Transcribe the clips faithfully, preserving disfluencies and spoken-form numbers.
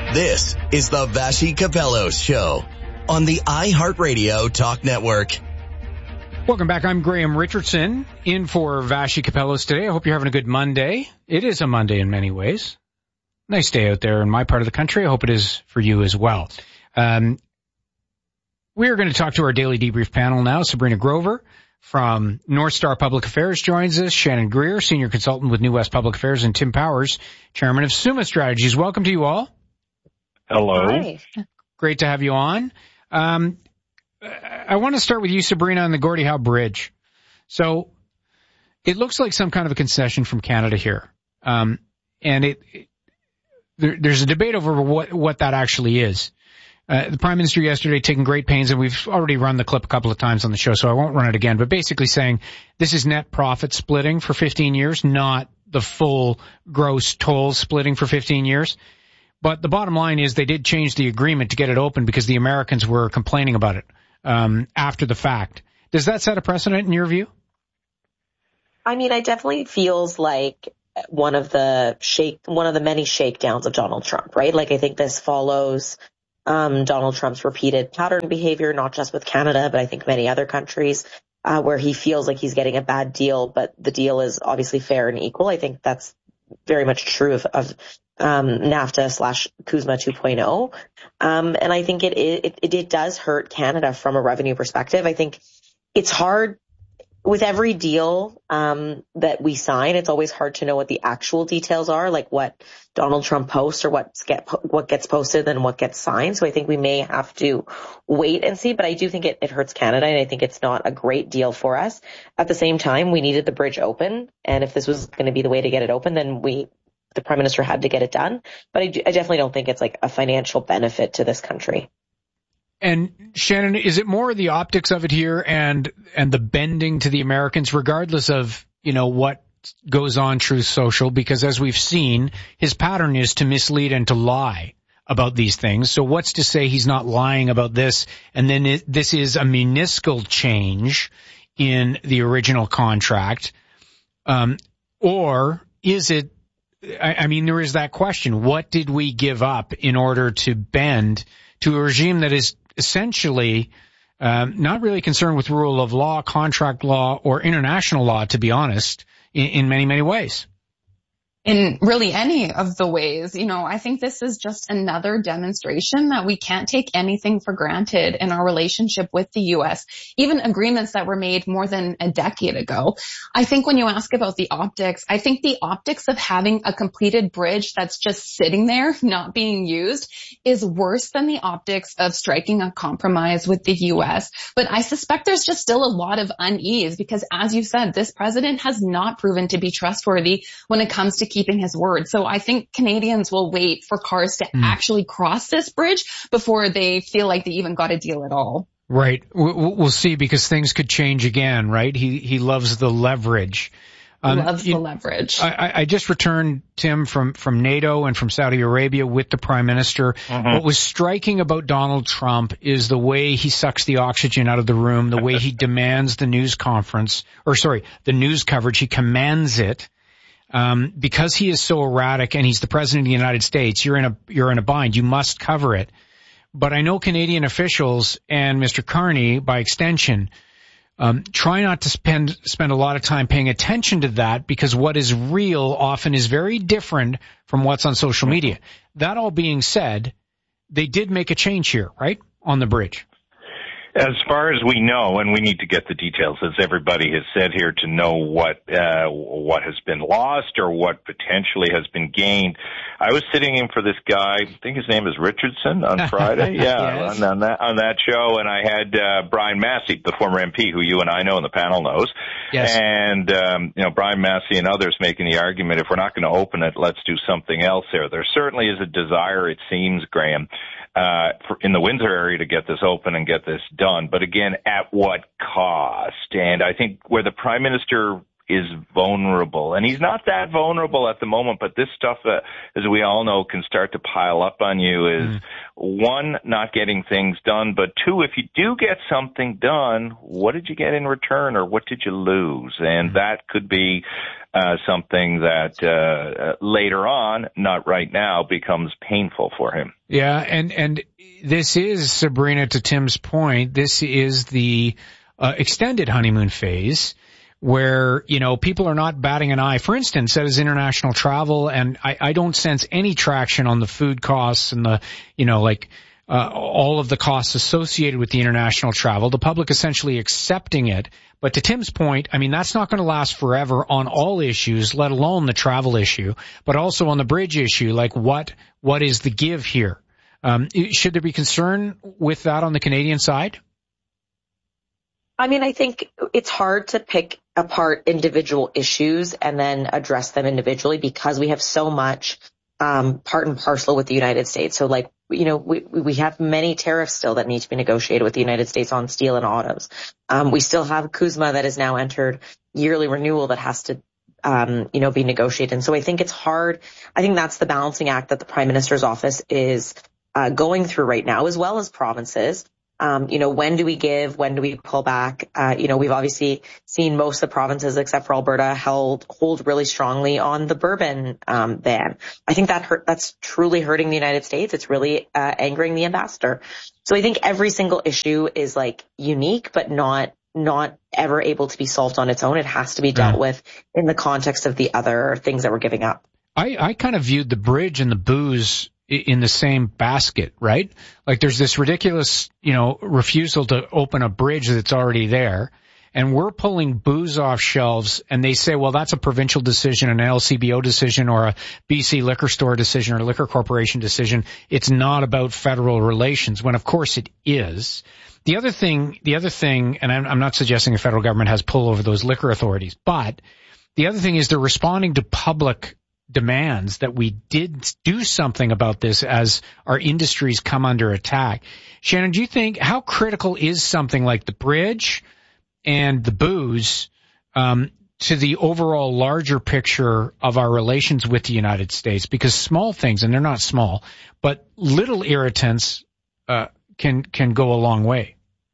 This is the Vassy Capello Show on the iHeartRadio Talk Network. Welcome back. I'm Graham Richardson in for Vassy Capellos today. I hope you're having a good Monday. It is a Monday in many ways. Nice day out there in my part of the country. I hope it is for you as well. Um, we're going to talk to our daily debrief panel now. Sabrina Grover from North Star Public Affairs joins us. Shannon Greer, senior consultant with New West Public Affairs, and Tim Powers, chairman of Summa Strategies. Welcome to you all. Hello. Hi. Great to have you on. Um, I want to start with you, Sabrina, on the Gordie Howe Bridge. So it looks like some kind of a concession from Canada here. Um, and it, it there, there's a debate over what, what that actually is. Uh, the Prime Minister yesterday taking great pains, and we've already run the clip a couple of times on the show, so I won't run it again, but basically saying this is net profit splitting for fifteen years, not the full gross toll splitting for fifteen years. But the bottom line is they did change the agreement to get it open because the Americans were complaining about it um, after the fact. Does that set a precedent in your view? I mean, it definitely feels like one of the shake, one of the many shakedowns of Donald Trump, right? Like, I think this follows um, Donald Trump's repeated pattern behavior, not just with Canada, but I think many other countries, uh, where he feels like he's getting a bad deal, but the deal is obviously fair and equal. I think that's very much true of, of um, NAFTA slash CUSMA two point oh. Um, and I think it, it, it, it does hurt Canada from a revenue perspective. I think it's hard with every deal, um, that we sign. It's always hard to know what the actual details are, like what Donald Trump posts or what's get, what gets posted and what gets signed. So I think we may have to wait and see, but I do think it, it hurts Canada, and I think it's not a great deal for us. At the same time, we needed the bridge open, and if this was going to be the way to get it open, then we, the Prime Minister had to get it done. But I, do, I definitely don't think it's like a financial benefit to this country. And Shannon, is it more the optics of it here and and the bending to the Americans, regardless of, you know, what goes on Truth Social? Because as we've seen, his pattern is to mislead and to lie about these things. So what's to say he's not lying about this? And then it, this is a minuscule change in the original contract. Um, or is it, I, I mean, there is that question. What did we give up in order to bend to a regime that is essentially um, not really concerned with rule of law, contract law, or international law, to be honest, in, in many, many ways? In really any of the ways, you know, I think this is just another demonstration that we can't take anything for granted in our relationship with the U S, even agreements that were made more than a decade ago. I think when you ask about the optics, I think the optics of having a completed bridge that's just sitting there, not being used, is worse than the optics of striking a compromise with the U S. But I suspect there's just still a lot of unease because, as you said, this president has not proven to be trustworthy when it comes to keeping his word. So I think Canadians will wait for cars to mm. actually cross this bridge before they feel like they even got a deal at all. Right. We'll see, because things could change again, right? He he loves the leverage. Um, loves you, the leverage. I, I just returned, Tim, from, from NATO and from Saudi Arabia with the Prime Minister. Mm-hmm. What was striking about Donald Trump is the way he sucks the oxygen out of the room, the way he demands the news conference, or sorry, the news coverage. He commands it. Um, because he is so erratic and he's the president of the United States, you're in a, you're in a bind. You must cover it. But I know Canadian officials and Mister Carney, by extension, um, try not to spend, spend a lot of time paying attention to that, because what is real often is very different from what's on social media. That all being said, they did make a change here, right? On the bridge. As far as we know, and we need to get the details, as everybody has said here, to know what uh, what has been lost or what potentially has been gained. I was sitting in for this guy, I think his name is Richardson, on Friday, yeah, yes. on, on that on that show, and I had uh, Brian Massey, the former M P, who you and I know and the panel knows, yes. and um, you know, Brian Massey and others making the argument, if we're not going to open it, let's do something else there. There certainly is a desire, it seems, Graham, Uh, for, in the Windsor area to get this open and get this done. But again, at what cost? And I think where the Prime Minister is vulnerable. And he's not that vulnerable at the moment, but this stuff, uh, as we all know, can start to pile up on you is, mm. one, not getting things done, but two, if you do get something done, what did you get in return, or what did you lose? And mm. that could be uh, something that uh, later on, not right now, becomes painful for him. Yeah, and, and this is, Sabrina, to Tim's point, this is the uh, extended honeymoon phase, where, you know, people are not batting an eye. For instance, that is international travel, and I, I don't sense any traction on the food costs and the, you know, like, uh, all of the costs associated with the international travel. The public essentially accepting it. But to Tim's point, I mean, that's not going to last forever on all issues, let alone the travel issue, but also on the bridge issue. Like, what, what is the give here? Um, should there be concern with that on the Canadian side? I mean, I think it's hard to pick apart individual issues and then address them individually, because we have so much um part and parcel with the United States. So, like, you know, we we have many tariffs still that need to be negotiated with the United States on steel and autos. Um, we still have CUSMA that has now entered yearly renewal that has to, um, you know, be negotiated. And so I think it's hard. I think that's the balancing act that the Prime Minister's office is uh, going through right now, as well as provinces. Um, you know, when do we give? When do we pull back? Uh, you know, we've obviously seen most of the provinces, except for Alberta, held hold really strongly on the bourbon um, ban. I think that hurt. That's truly hurting the United States. It's really uh, angering the ambassador. So I think every single issue is like unique, but not not ever able to be solved on its own. It has to be dealt yeah. with in the context of the other things that we're giving up. I, I kind of viewed the bridge and the booze in the same basket, right? Like, there's this ridiculous, you know, refusal to open a bridge that's already there, and we're pulling booze off shelves, and they say, well, that's a provincial decision, an L C B O decision, or a B C liquor store decision, or a liquor corporation decision. It's not about federal relations, when of course it is. The other thing, the other thing, and I'm, I'm not suggesting the federal government has pull over those liquor authorities, but the other thing is they're responding to public demands that we did do something about this as our industries come under attack. Shannon, do you think, how critical is something like the bridge and the booze um, to the overall larger picture of our relations with the United States? Because small things, and they're not small, but little irritants uh, can can go a long way.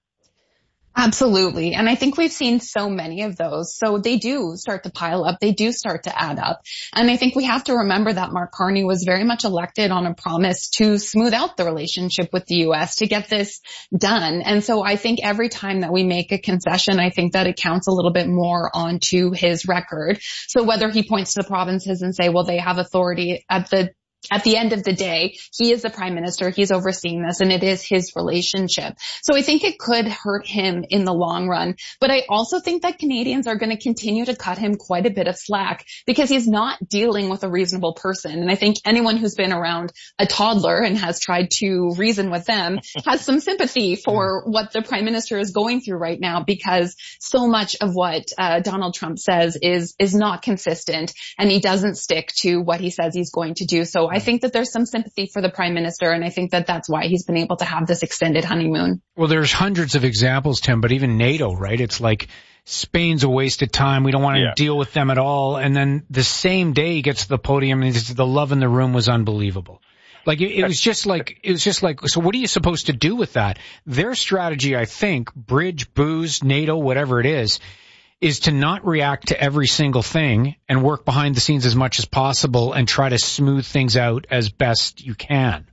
Absolutely. And I think we've seen so many of those. So they do start to pile up. They do start to add up. And I think we have to remember that Mark Carney was very much elected on a promise to smooth out the relationship with the U S, to get this done. And so I think every time that we make a concession, I think that it counts a little bit more onto his record. So whether he points to the provinces and say, well, they have authority at the At the end of the day, he is the prime minister. He's overseeing this, and it is his relationship. So I think it could hurt him in the long run. But I also think that Canadians are going to continue to cut him quite a bit of slack, because he's not dealing with a reasonable person. And I think anyone who's been around a toddler and has tried to reason with them has some sympathy for what the prime minister is going through right now, because so much of what uh, Donald Trump says is is not consistent, and he doesn't stick to what he says he's going to do. So I think that there's some sympathy for the prime minister, and I think that that's why he's been able to have this extended honeymoon. Well, there's hundreds of examples, Tim, but even NATO, right? It's like Spain's a waste of time. We don't want to yeah. deal with them at all. And then the same day he gets to the podium and the love in the room was unbelievable. Like, it, it was just like, it was just like, so what are you supposed to do with that? Their strategy, I think, bridge, booze, NATO, whatever it is, is to not react to every single thing and work behind the scenes as much as possible and try to smooth things out as best you can.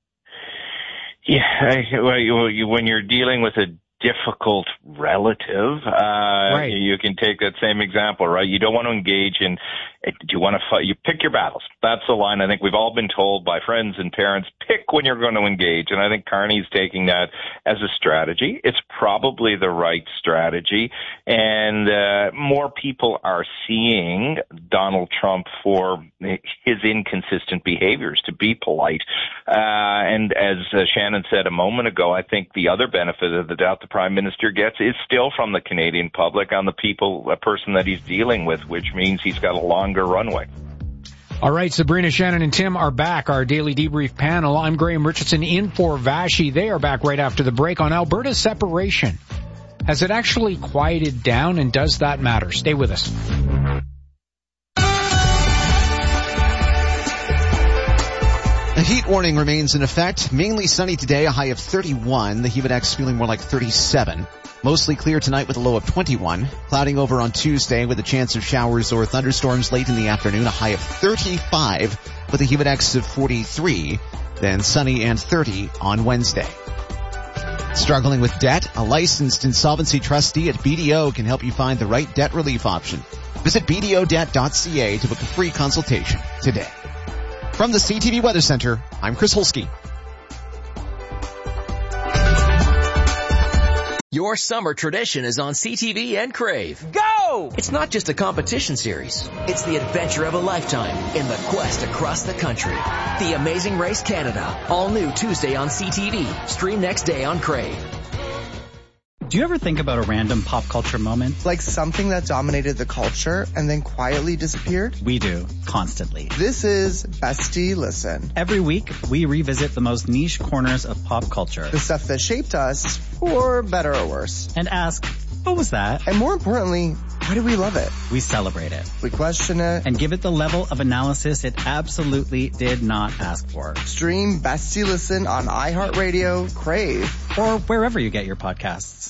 Yeah, well, you, when you're dealing with a difficult relative, uh, right. you can take that same example, right? You don't want to engage in, do you want to fight? You pick your battles. That's the line I think we've all been told by friends and parents. Pick when you're going to engage. And I think Carney's taking that as a strategy. It's probably the right strategy. And uh, more people are seeing Donald Trump for his inconsistent behaviors, to be polite. Uh, and as uh, Shannon said a moment ago, I think the other benefit of the doubt the Prime Minister gets is still from the Canadian public on the people, a person that he's dealing with, which means he's got a longer runway. All right, Sabrina, Shannon, and Tim are back, our daily debrief panel. I'm Graham Richardson in for Vashi. They are back right after the break on Alberta's separation Has it actually quieted down, and does that matter? Stay with us. A heat warning remains in effect. Mainly sunny today, a high of thirty-one. The humid index feeling more like thirty-seven. Mostly clear tonight with a low of twenty-one. Clouding over on Tuesday with a chance of showers or thunderstorms late in the afternoon, a high of thirty-five with a humid index of forty-three. Then sunny and thirty on Wednesday. Struggling with debt? A licensed insolvency trustee at B D O can help you find the right debt relief option. Visit b d o debt dot c a to book a free consultation today. From the C T V Weather Center, I'm Chris Holsky. Your summer tradition is on C T V and Crave. Go! It's not just a competition series. It's the adventure of a lifetime in the quest across the country. The Amazing Race Canada. All new Tuesday on C T V. Stream next day on Crave. Do you ever think about a random pop culture moment? Like something that dominated the culture and then quietly disappeared? We do, constantly. This is Bestie Listen. Every week, we revisit the most niche corners of pop culture. The stuff that shaped us, for better or worse. And ask, what was that? And more importantly, why do we love it? We celebrate it. We question it. And give it the level of analysis it absolutely did not ask for. Stream Bestie Listen on iHeartRadio, Crave, or wherever you get your podcasts.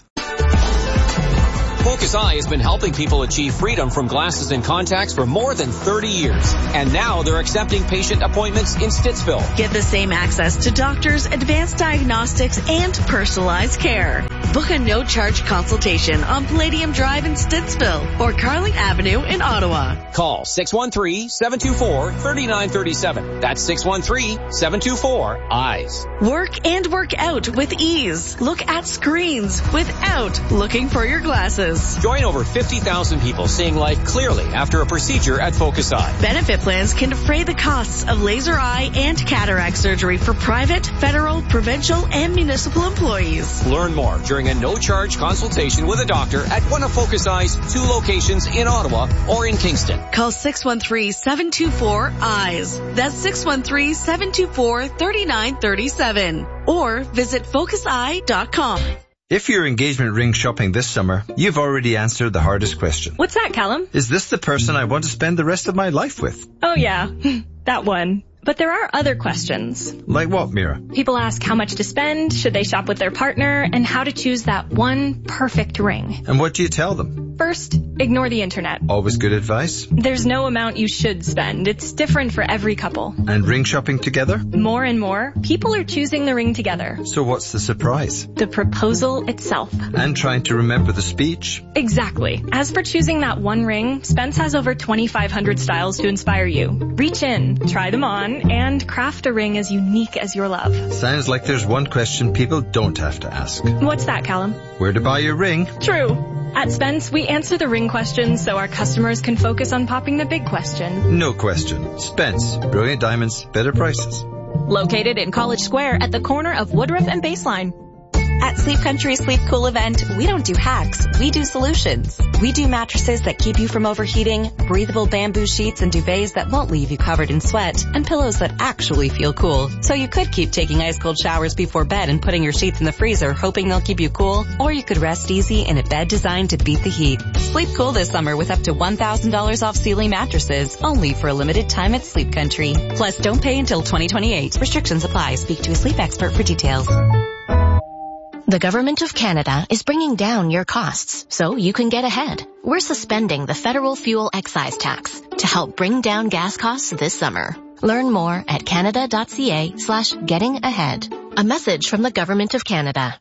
Focus Eye has been helping people achieve freedom from glasses and contacts for more than thirty years. And now they're accepting patient appointments in Stittsville. Get the same access to doctors, advanced diagnostics, and personalized care. Book a no-charge consultation on Palladium Drive in Stittsville or Carling Avenue in Ottawa. Call six one three, seven two four, three nine three seven. That's six one three, seven two four, eyes. Work and work out with ease. Look at screens without looking for your glasses. Join over fifty thousand people seeing life clearly after a procedure at Focus Eye. Benefit plans can defray the costs of laser eye and cataract surgery for private, federal, provincial, and municipal employees. Learn more during a no-charge consultation with a doctor at one of Focus Eye's two locations in Ottawa or in Kingston. Call six one three, seven two four, eyes. That's six one three, seven two four, three nine three seven. Or visit focus eye dot com. If you're engagement ring shopping this summer, you've already answered the hardest question. What's that, Callum? Is this the person I want to spend the rest of my life with? Oh yeah, that one. But there are other questions. Like what, Mira? People ask how much to spend, should they shop with their partner, and how to choose that one perfect ring. And what do you tell them? First, ignore the internet. Always good advice. There's no amount you should spend. It's different for every couple. And ring shopping together? More and more, people are choosing the ring together. So what's the surprise? The proposal itself. And trying to remember the speech? Exactly. As for choosing that one ring, Spence has over twenty-five hundred styles to inspire you. Reach in, try them on, and craft a ring as unique as your love. Sounds like there's one question people don't have to ask. What's that, Callum? Where to buy your ring? True. At Spence, we answer the ring question so our customers can focus on popping the big question. No question. Spence. Brilliant diamonds, better prices. Located in College Square at the corner of Woodruff and Baseline. At Sleep Country Sleep Cool event, we don't do hacks, we do solutions. We do mattresses that keep you from overheating, breathable bamboo sheets and duvets that won't leave you covered in sweat, and pillows that actually feel cool. So you could keep taking ice cold showers before bed and putting your sheets in the freezer hoping they'll keep you cool, or you could rest easy in a bed designed to beat the heat. Sleep cool this summer with up to one thousand dollars off Sealy mattresses, only for a limited time at Sleep Country. Plus, don't pay until twenty twenty-eight. Restrictions apply. Speak to a sleep expert for details. The Government of Canada is bringing down your costs so you can get ahead. We're suspending the federal fuel excise tax to help bring down gas costs this summer. Learn more at canada.ca slash getting ahead. A message from the Government of Canada.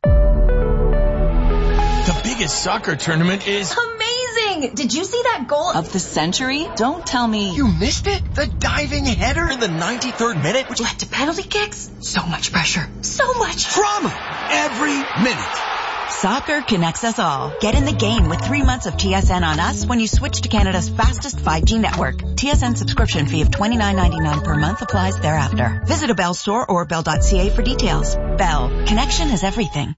The biggest soccer tournament is amazing! Did you see that goal of the century? Don't tell me. You missed it? The diving header in the ninety-third minute, which led to penalty kicks? So much pressure. So much drama every minute. Soccer connects us all. Get in the game with three months of T S N on us when you switch to Canada's fastest five G network. T S N subscription fee of twenty-nine ninety-nine per month applies thereafter. Visit a Bell store or bell dot c a for details. Bell. Connection is everything.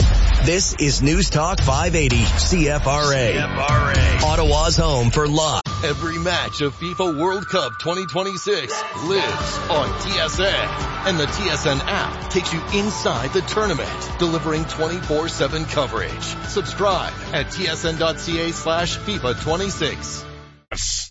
This is News Talk five eighty C F R A. C F R A. Ottawa's home for live. Every match of FIFA World Cup twenty twenty-six lives on T S N. And the T S N app takes you inside the tournament, delivering twenty-four seven coverage. Subscribe at tsn.ca slash FIFA 26.